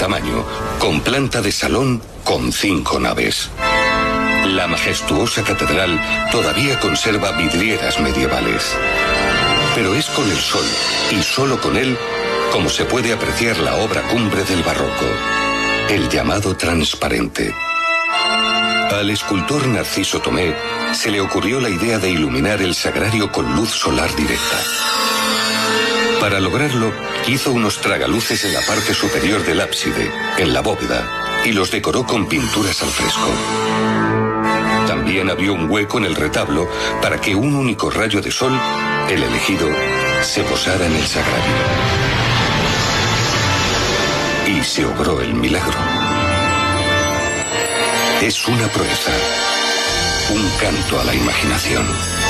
tamaño, con planta de salón, con 5 naves. La majestuosa catedral todavía conserva vidrieras medievales. Pero es con el sol, y solo con él, como se puede apreciar la obra cumbre del barroco, el llamado transparente. Al escultor Narciso Tomé se le ocurrió la idea de iluminar el sagrario con luz solar directa. Para lograrlo, hizo unos tragaluces en la parte superior del ábside, en la bóveda, y los decoró con pinturas al fresco. También abrió un hueco en el retablo para que un único rayo de sol, el elegido, se posara en el sagrario. Y se obró el milagro. Es una proeza, un canto a la imaginación.